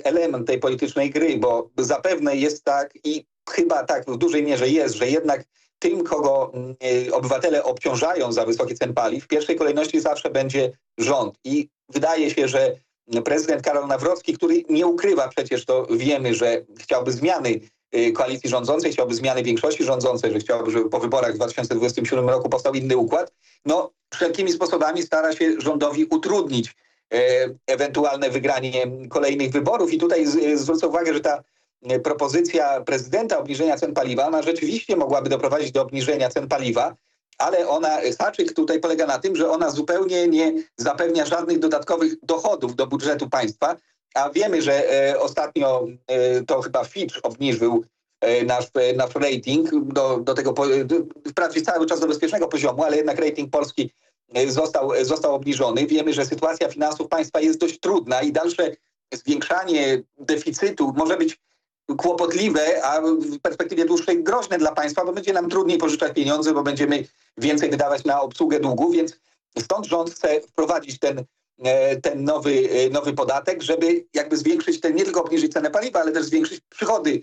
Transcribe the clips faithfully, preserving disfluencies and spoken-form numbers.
element tej politycznej gry, bo zapewne jest tak i chyba tak w dużej mierze jest, że jednak tym, kogo y, obywatele obciążają za wysokie ceny paliw, w pierwszej kolejności zawsze będzie rząd. I wydaje się, że prezydent Karol Nawrocki, który nie ukrywa przecież, to wiemy, że chciałby zmiany y, koalicji rządzącej, chciałby zmiany większości rządzącej, że chciałby, żeby po wyborach w dwa tysiące dwudziestym siódmym roku powstał inny układ, no wszelkimi sposobami stara się rządowi utrudnić y, ewentualne wygranie kolejnych wyborów. I tutaj z, zwrócę uwagę, że ta propozycja prezydenta obniżenia cen paliwa, ona rzeczywiście mogłaby doprowadzić do obniżenia cen paliwa, ale ona, haczyk tutaj polega na tym, że ona zupełnie nie zapewnia żadnych dodatkowych dochodów do budżetu państwa, a wiemy, że e, ostatnio e, to chyba Fitch obniżył e, nasz, e, nasz rating do, do tego, do, wprawdzie cały czas do bezpiecznego poziomu, ale jednak rating Polski e, został, e, został obniżony. Wiemy, że sytuacja finansów państwa jest dość trudna i dalsze zwiększanie deficytu może być kłopotliwe, a w perspektywie dłuższej groźne dla państwa, bo będzie nam trudniej pożyczać pieniądze, bo będziemy więcej wydawać na obsługę długu, więc stąd rząd chce wprowadzić ten, ten nowy, nowy podatek, żeby jakby zwiększyć, ten, nie tylko obniżyć cenę paliwa, ale też zwiększyć przychody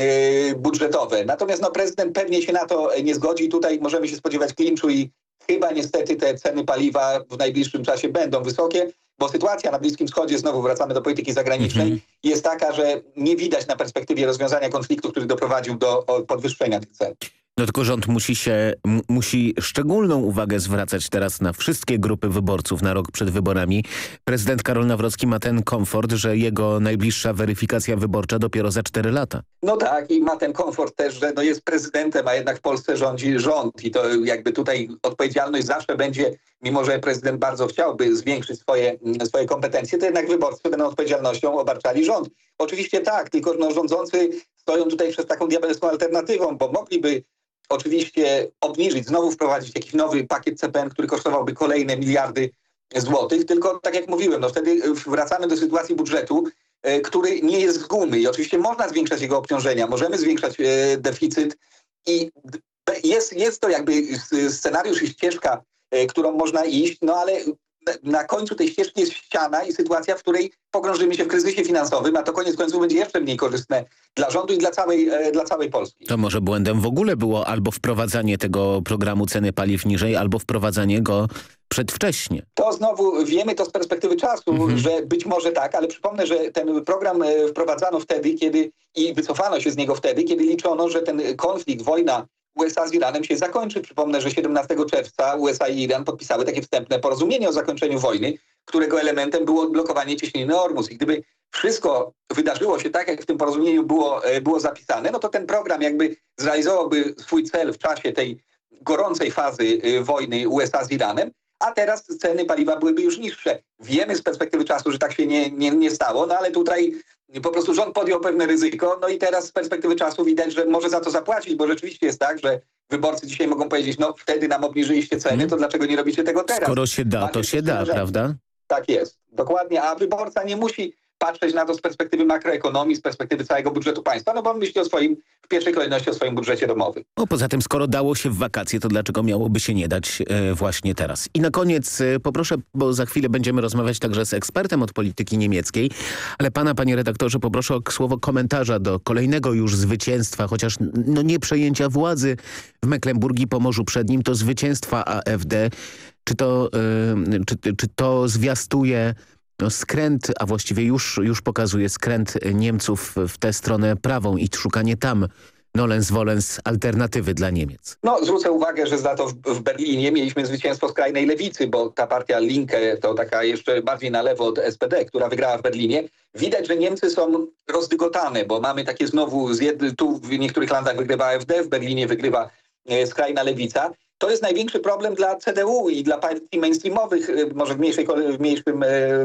budżetowe. Natomiast no, prezydent pewnie się na to nie zgodzi. Tutaj możemy się spodziewać klinczu i chyba niestety te ceny paliwa w najbliższym czasie będą wysokie, bo sytuacja na Bliskim Wschodzie, znowu wracamy do polityki zagranicznej, mm-hmm. jest taka, że nie widać na perspektywie rozwiązania konfliktu, który doprowadził do podwyższenia tych cen. No tylko rząd musi się, m- musi szczególną uwagę zwracać teraz na wszystkie grupy wyborców na rok przed wyborami. Prezydent Karol Nawrocki ma ten komfort, że jego najbliższa weryfikacja wyborcza dopiero za cztery lata. No tak, i ma ten komfort też, że no jest prezydentem, a jednak w Polsce rządzi rząd i to jakby tutaj odpowiedzialność zawsze będzie, mimo że prezydent bardzo chciałby zwiększyć swoje, swoje kompetencje, to jednak wyborcy będą odpowiedzialnością obarczali rząd. Oczywiście tak, tylko no, rządzący stoją tutaj przed taką diabelską alternatywą, bo mogliby oczywiście obniżyć, znowu wprowadzić jakiś nowy pakiet C P N, który kosztowałby kolejne miliardy złotych, tylko tak jak mówiłem, no wtedy wracamy do sytuacji budżetu, e, który nie jest z gumy i oczywiście można zwiększać jego obciążenia, możemy zwiększać e, deficyt i jest, jest to jakby scenariusz i ścieżka, e, którą można iść, no ale na końcu tej ścieżki jest ściana i sytuacja, w której pogrążymy się w kryzysie finansowym, a to koniec końców będzie jeszcze mniej korzystne dla rządu i dla całej, dla całej Polski. To może błędem w ogóle było albo wprowadzanie tego programu ceny paliw niżej, albo wprowadzanie go przedwcześnie. To znowu wiemy to z perspektywy czasu, mhm. że być może tak, ale przypomnę, że ten program wprowadzano wtedy, kiedy i wycofano się z niego wtedy, kiedy liczono, że ten konflikt, wojna U S A z Iranem się zakończy. Przypomnę, że siedemnastego czerwca U S A i Iran podpisały takie wstępne porozumienie o zakończeniu wojny, którego elementem było odblokowanie cieśniny Ormus. I gdyby wszystko wydarzyło się tak, jak w tym porozumieniu było, było zapisane, no to ten program jakby zrealizowałby swój cel w czasie tej gorącej fazy wojny U S A z Iranem, a teraz ceny paliwa byłyby już niższe. Wiemy z perspektywy czasu, że tak się nie, nie, nie stało, no ale tutaj po prostu rząd podjął pewne ryzyko, no i teraz z perspektywy czasu widać, że może za to zapłacić, bo rzeczywiście jest tak, że wyborcy dzisiaj mogą powiedzieć, no wtedy nam obniżyliście ceny, to dlaczego nie robicie tego teraz? Skoro się da, to się da, prawda? Tak jest, dokładnie, a wyborca nie musi patrzeć na to z perspektywy makroekonomii, z perspektywy całego budżetu państwa, no bo on myśli o swoim, w pierwszej kolejności o swoim budżecie domowym. No poza tym, skoro dało się w wakacje, to dlaczego miałoby się nie dać e, właśnie teraz? I na koniec e, poproszę, bo za chwilę będziemy rozmawiać także z ekspertem od polityki niemieckiej, ale pana, panie redaktorze, poproszę o słowo komentarza do kolejnego już zwycięstwa, chociaż no nie przejęcia władzy w Mecklenburgii, Pomorzu Przednim, to zwycięstwa A F D. Czy to, e, czy, czy to zwiastuje no, skręt, a właściwie już, już pokazuje skręt Niemców w tę stronę prawą i szukanie tam nolens volens alternatywy dla Niemiec? No, zwrócę uwagę, że za to w, w Berlinie mieliśmy zwycięstwo skrajnej lewicy, bo ta partia Linke to taka jeszcze bardziej na lewo od S P D, która wygrała w Berlinie. Widać, że Niemcy są rozdygotane, bo mamy takie znowu, z jed... tu w niektórych landach wygrywa A F D, w Berlinie wygrywa e, skrajna lewica. To jest największy problem dla C D U i dla partii mainstreamowych, może w, mniejszej, w mniejszym,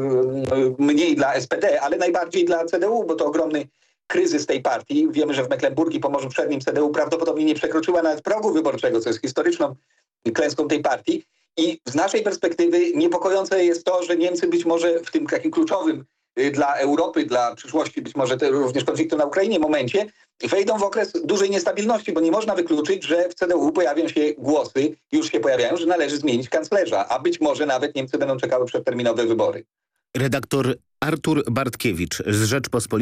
mniej dla S P D, ale najbardziej dla C D U, bo to ogromny kryzys tej partii. Wiemy, że w Mecklenburgii, Pomorzu Przednim C D U prawdopodobnie nie przekroczyła nawet progu wyborczego, co jest historyczną klęską tej partii. I z naszej perspektywy niepokojące jest to, że Niemcy być może w tym takim kluczowym dla Europy, dla przyszłości być może również konfliktu na Ukrainie momencie wejdą w okres dużej niestabilności, bo nie można wykluczyć, że w C D U pojawią się głosy, już się pojawiają, że należy zmienić kanclerza, a być może nawet Niemcy będą czekały przedterminowe wybory. Redaktor Artur Bartkiewicz z Rzeczpospolitej.